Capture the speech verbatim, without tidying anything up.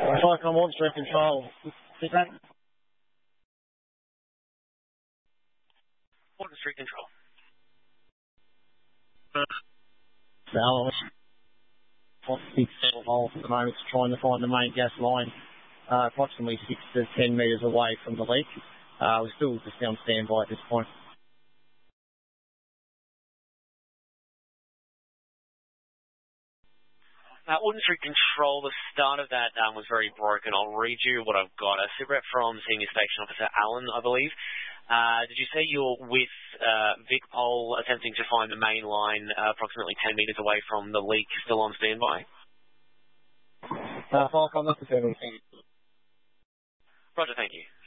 Cyclone one, street control. Sit back. One street control. Now, six holes at the moment, trying to find the main gas line, uh, approximately six to ten metres away from the leak. Uh, we're still just on standby at this point. Uh, Ordnance Street Control, the start of that um, was very broken. I'll read you what I've got. A SITREP from Senior Station Officer Allen, I believe. Uh, did you say you're with uh, VicPol attempting to find the main line uh, approximately ten metres away from the leak, still on standby? Uh, Falcon, that's the seven. Roger, thank you.